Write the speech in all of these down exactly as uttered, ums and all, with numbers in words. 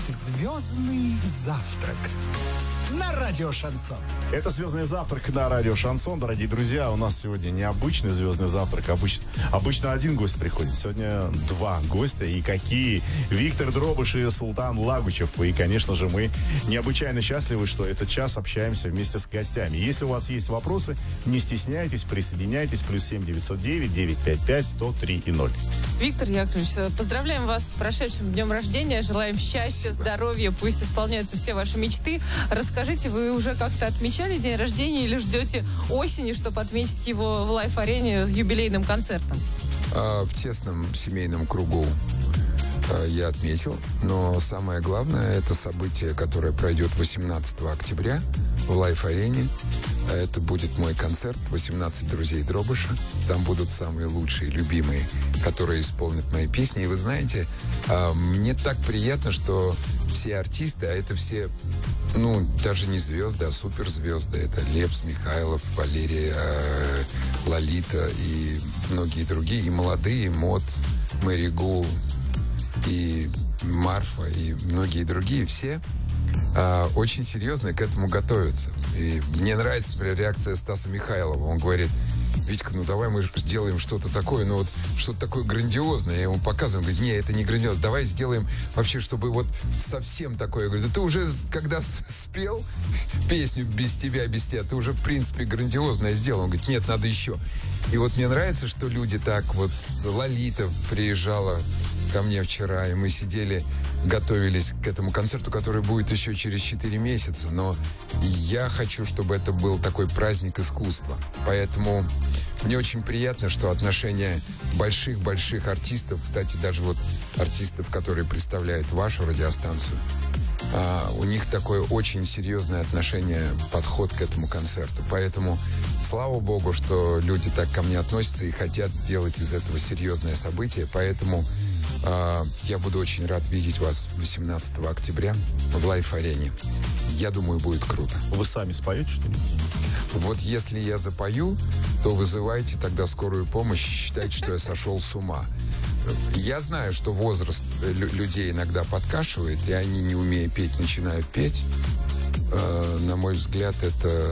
Звездный завтрак на радио Шансон. Это «Звездный завтрак» на радио Шансон. Дорогие друзья, у нас сегодня необычный «Звездный завтрак». Обычно, обычно один гость приходит. Сегодня два гостя. И какие? Виктор Дробыш и Султан Лагучев. И, конечно же, мы необычайно счастливы, что этот час общаемся вместе с гостями. Если у вас есть вопросы, не стесняйтесь, присоединяйтесь. Плюс семь девятьсот девять девятьсот пятьдесят пять сто три и ноль. Виктор Яковлевич, поздравляем вас с прошедшим днем рождения. Желаем счастья, здоровья. Пусть исполняются все ваши мечты. Расскажите, вы уже как-то отмечали день рождения или ждете осени, чтобы отметить его в лайф-арене с юбилейным концертом? А, в тесном семейном кругу а, я отметил. Но самое главное, это событие, которое пройдет восемнадцатого октября в лайф-арене. Это будет мой концерт «восемнадцать друзей Дробыша». Там будут самые лучшие, любимые, которые исполнят мои песни. И вы знаете, мне так приятно, что все артисты, а это все, ну, даже не звезды, а суперзвезды. Это Лепс, Михайлов, Валерия, Лолита и многие другие. И молодые, Мот, Мэри Гу, и Марфа, и многие другие. Все а, очень серьезно к этому готовятся. И мне нравится, например, реакция Стаса Михайлова. Он говорит: Витька, ну давай мы сделаем что-то такое, ну вот что-то такое грандиозное. Я ему показываю, он говорит: не, это не грандиозно, давай сделаем вообще, чтобы вот совсем такое. Я говорю: да ты уже, когда спел песню «Без тебя, без тебя», ты уже, в принципе, грандиозное сделал. Он говорит: нет, надо еще. И вот мне нравится, что люди так вот... Лолита приезжала ко мне вчера, и мы сидели, готовились к этому концерту, который будет еще через четыре месяца. Но я хочу, чтобы это был такой праздник искусства. Поэтому мне очень приятно, что отношения больших-больших артистов, кстати, даже вот артистов, которые представляют вашу радиостанцию, а, у них такое очень серьезное отношение, подход к этому концерту. Поэтому слава богу, что люди так ко мне относятся и хотят сделать из этого серьезное событие. Поэтому а, я буду очень рад видеть вас восемнадцатого октября в лайф-арене. Я думаю, будет круто. Вы сами споете что-нибудь? Вот если я запою, то вызывайте тогда скорую помощь и считайте, что я сошел с ума. Я знаю, что возраст лю- людей иногда подкашивает, и они, не умея петь, начинают петь. Э, на мой взгляд, это...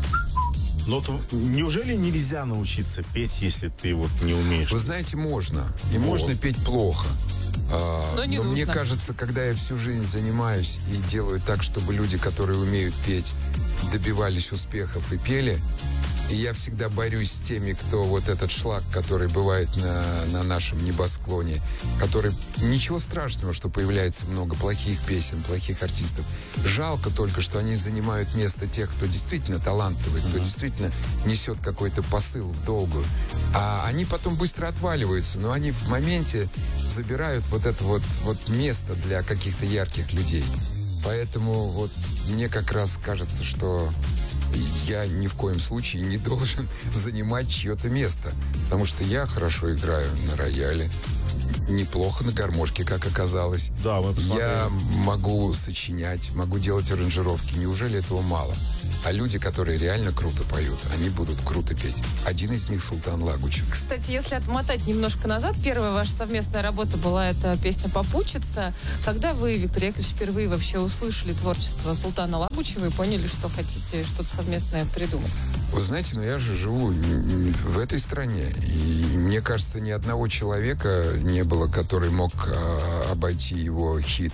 Но вот неужели нельзя научиться петь, если ты вот не умеешь? Вы знаете, можно. И вот. можно петь плохо. А, но не но нужно. Мне кажется, когда я всю жизнь занимаюсь и делаю так, чтобы люди, которые умеют петь, добивались успехов и пели, и я всегда борюсь с теми, кто вот этот шлак, который бывает на, на нашем небосклоне, который... Ничего страшного, что появляется много плохих песен, плохих артистов. Жалко только, что они занимают место тех, кто действительно талантливый, кто действительно несет какой-то посыл в долгую. А они потом быстро отваливаются, но они в моменте забирают вот это вот, вот место для каких-то ярких людей. Поэтому вот мне как раз кажется, что я ни в коем случае не должен занимать чье-то место. Потому что я хорошо играю на рояле, неплохо на гармошке, как оказалось. Да, мы посмотрели. Я могу сочинять, могу делать аранжировки. Неужели этого мало? А люди, которые реально круто поют, они будут круто петь. Один из них — Султан Лагучев. Кстати, если отмотать немножко назад, первая ваша совместная работа была эта песня «Попутчица». Когда вы, Виктор Яковлевич, впервые вообще услышали творчество Султана Лагучева и поняли, что хотите что-то совместное придумать? Вы знаете, ну я же живу в этой стране, и мне кажется, ни одного человека не было, который мог а, обойти его хит.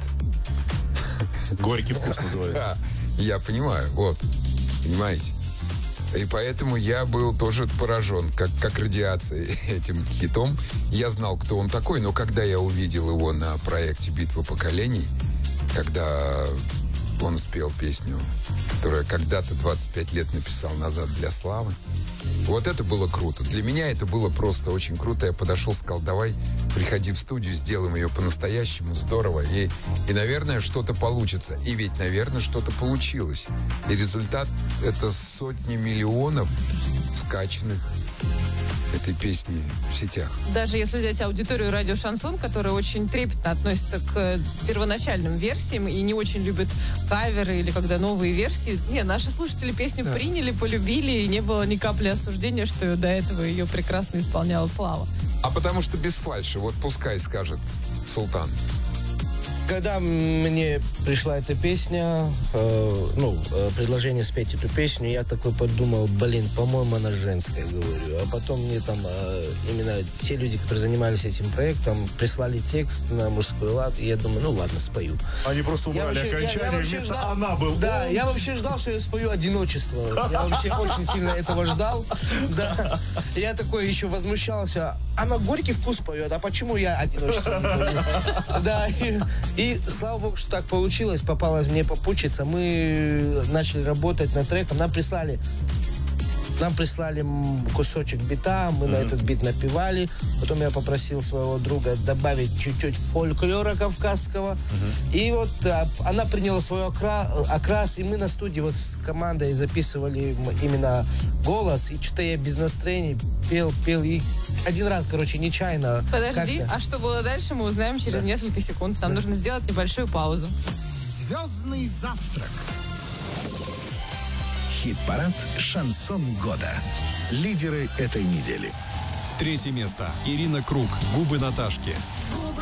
«Горький вкус» называется. Я понимаю, вот, понимаете. И поэтому я был тоже поражен, как, как радиацией, этим хитом. Я знал, кто он такой, но когда я увидел его на проекте «Битва поколений», когда он спел песню, которую когда-то двадцать пять лет написал назад для славы, вот это было круто. Для меня это было просто очень круто. Я подошел, сказал: давай, приходи в студию, сделаем ее по-настоящему, здорово. И, и, наверное, что-то получится. И ведь, наверное, что-то получилось. И результат — это сотни миллионов скачанных этой песни в сетях. Даже если взять аудиторию радио «Шансон», которая очень трепетно относится к первоначальным версиям и не очень любит каверы или когда новые версии. Не, наши слушатели песню да. приняли, полюбили, и не было ни капли осуждения, что до этого ее прекрасно исполняла Слава. А потому что без фальши, вот пускай скажет Султан. Когда мне пришла эта песня, э, ну, э, предложение спеть эту песню, я такой подумал, блин, по-моему, она женская, говорю. А потом мне там э, именно те люди, которые занимались этим проектом, прислали текст на мужской лад, и я думаю, ну ладно, спою. Они просто убрали вообще- я- окончание, я вообще вместо ждал- «она» был Да, «он». я вообще ждал, что я спою «Одиночество». Я вообще очень сильно этого ждал. Да. Я такой еще возмущался. Она горький вкус поет, а почему я «Одиночество» не пою? Да, и, и слава богу, что так получилось. Попалась мне попутчица. Мы начали работать над треком. Нам прислали Нам прислали м, кусочек бита, мы mm-hmm. на этот бит напевали. Потом я попросил своего друга добавить чуть-чуть фольклора кавказского. Mm-hmm. И вот а, она приняла свой окра- окрас, и мы на студии вот с командой записывали м- именно голос. И что-то я без настроения пел, пел. И один раз, короче, нечаянно. Подожди, как-то. а что было дальше, мы узнаем через Да. несколько секунд. Нам Да. нужно сделать небольшую паузу. Звездный завтрак. Хит-парад «Шансон года». Лидеры этой недели. Третье место. Ирина Круг. «Губы Наташки».